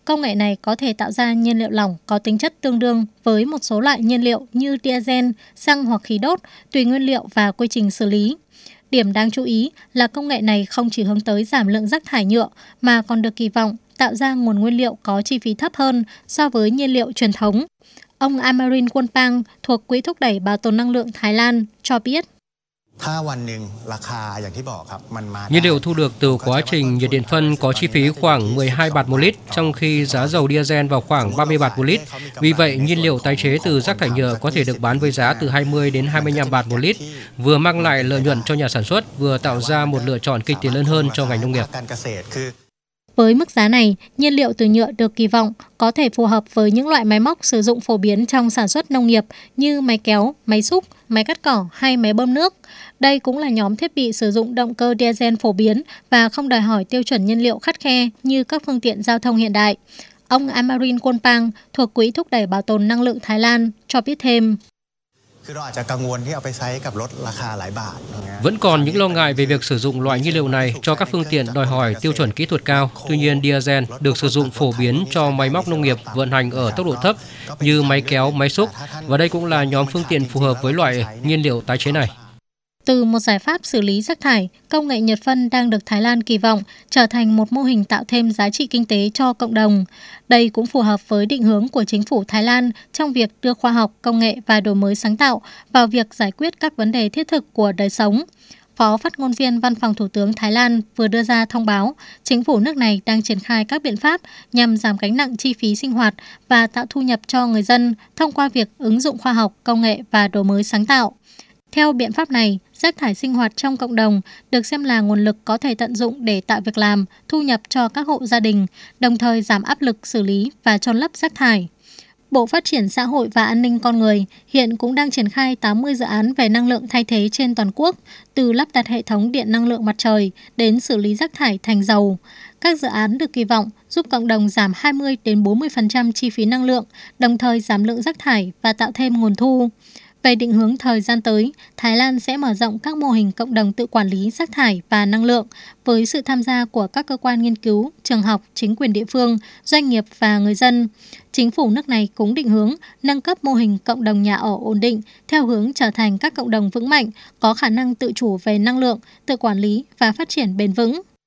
công nghệ này có thể tạo ra nhiên liệu lỏng có tính chất tương đương với một số loại nhiên liệu như diesel, xăng hoặc khí đốt, tùy nguyên liệu và quy trình xử lý. Điểm đáng chú ý là công nghệ này không chỉ hướng tới giảm lượng rác thải nhựa mà còn được kỳ vọng tạo ra nguồn nguyên liệu có chi phí thấp hơn so với nhiên liệu truyền thống. Ông Amarin Wonpang thuộc Quỹ thúc đẩy bảo tồn năng lượng Thái Lan cho biết. Nhiên liệu thu được từ quá trình nhiệt điện phân có chi phí khoảng 12 baht một lít, trong khi giá dầu diesel vào khoảng 30 baht một lít. Vì vậy, nhiên liệu tái chế từ rác thải nhựa có thể được bán với giá từ 20 đến 25 baht một lít, vừa mang lại lợi nhuận cho nhà sản xuất, vừa tạo ra một lựa chọn kinh tế lớn hơn cho ngành nông nghiệp. Với mức giá này, nhiên liệu từ nhựa được kỳ vọng có thể phù hợp với những loại máy móc sử dụng phổ biến trong sản xuất nông nghiệp như máy kéo, máy xúc, máy cắt cỏ hay máy bơm nước. Đây cũng là nhóm thiết bị sử dụng động cơ diesel phổ biến và không đòi hỏi tiêu chuẩn nhiên liệu khắt khe như các phương tiện giao thông hiện đại. Ông Amarin Wonpang thuộc Quỹ thúc đẩy bảo tồn năng lượng Thái Lan cho biết thêm. Vẫn còn những lo ngại về việc sử dụng loại nhiên liệu này cho các phương tiện đòi hỏi tiêu chuẩn kỹ thuật cao. Tuy nhiên, diesel được sử dụng phổ biến cho máy móc nông nghiệp vận hành ở tốc độ thấp như máy kéo, máy xúc, và đây cũng là nhóm phương tiện phù hợp với loại nhiên liệu tái chế này. Từ một giải pháp xử lý rác thải, công nghệ nhiệt phân đang được Thái Lan kỳ vọng trở thành một mô hình tạo thêm giá trị kinh tế cho cộng đồng. Đây cũng phù hợp với định hướng của chính phủ Thái Lan trong việc đưa khoa học, công nghệ và đổi mới sáng tạo vào việc giải quyết các vấn đề thiết thực của đời sống. Phó phát ngôn viên Văn phòng Thủ tướng Thái Lan vừa đưa ra thông báo, chính phủ nước này đang triển khai các biện pháp nhằm giảm gánh nặng chi phí sinh hoạt và tạo thu nhập cho người dân thông qua việc ứng dụng khoa học, công nghệ và đổi mới sáng tạo. Theo biện pháp này, rác thải sinh hoạt trong cộng đồng được xem là nguồn lực có thể tận dụng để tạo việc làm, thu nhập cho các hộ gia đình, đồng thời giảm áp lực xử lý và chôn lấp rác thải. Bộ Phát triển Xã hội và An ninh Con người hiện cũng đang triển khai 80 dự án về năng lượng thay thế trên toàn quốc, từ lắp đặt hệ thống điện năng lượng mặt trời đến xử lý rác thải thành dầu. Các dự án được kỳ vọng giúp cộng đồng giảm 20 đến 40% chi phí năng lượng, đồng thời giảm lượng rác thải và tạo thêm nguồn thu. Về định hướng thời gian tới, Thái Lan sẽ mở rộng các mô hình cộng đồng tự quản lý rác thải và năng lượng với sự tham gia của các cơ quan nghiên cứu, trường học, chính quyền địa phương, doanh nghiệp và người dân. Chính phủ nước này cũng định hướng nâng cấp mô hình cộng đồng nhà ở ổn định theo hướng trở thành các cộng đồng vững mạnh, có khả năng tự chủ về năng lượng, tự quản lý và phát triển bền vững.